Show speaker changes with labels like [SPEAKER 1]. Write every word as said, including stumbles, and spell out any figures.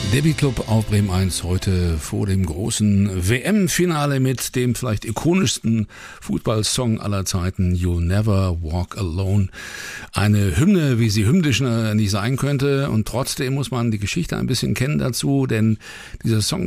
[SPEAKER 1] Der Beat-Club auf Bremen eins heute vor dem großen W M-Finale mit dem vielleicht ikonischsten Fußballsong aller Zeiten, You'll Never Walk Alone. Eine Hymne, wie sie hymnisch nicht sein könnte, und trotzdem muss man die Geschichte ein bisschen kennen dazu, denn dieser Song